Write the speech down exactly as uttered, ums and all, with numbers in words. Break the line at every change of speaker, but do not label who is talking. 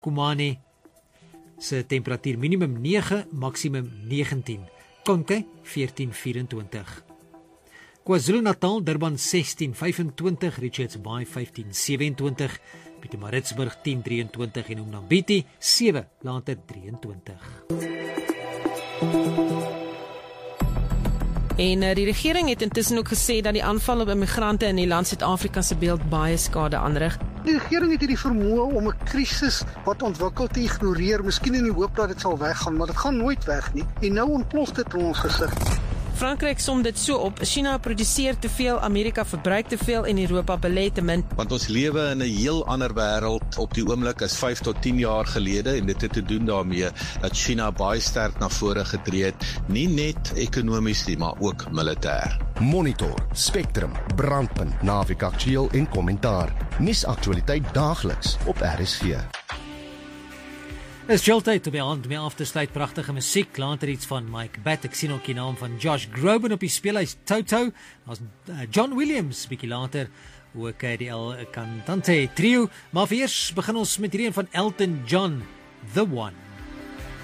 Kumane se temperatuur minimum nege, maksimum negentien. Konke veertien vyf vier. KwaZulu-Natal, Durban sestien vyf vyf, Richards Bay vyftien sewe vyf, Pietermaritzburg tien drie twee en Umnambiti sewe, later drie twee.
En uh, die regering het intussen ook gesê dat die aanval op immigrante in die land Suid-Afrika se beeld baie skade aanrig.
Die regering het hierdie vermoë om 'n krisis wat ontwikkel te ignoreer, miskien in die hoop dat dit sal weggaan, maar dit gaan nooit weg nie. En nou ontplof dit in ons gesig.
Frankryk som dit so op: China produseer te veel, Amerika verbruik te veel en Europa belê te min.
Want ons lewe in 'n heel ander wêreld op die oomblik as vyf tot tien jaar gelede, en dit het te doen daarmee dat China baie sterk na vore getree het, nie net ekonomies nie, maar ook militêr.
Monitor, Spectrum, Brandpunt, Naweek Aktueel en Kommentaar. Nuusaktualiteit daagliks op R S V.
Is Joltyd op die hand mee af te sluit, pragtige musiek, later iets van Mike Batt, ek sien ook die naam van Josh Groban op die speelhuis Toto, as John Williams, bietjie later, ook die El Cantante trio, maar eers begin ons met hierdie een van Elton John, The One.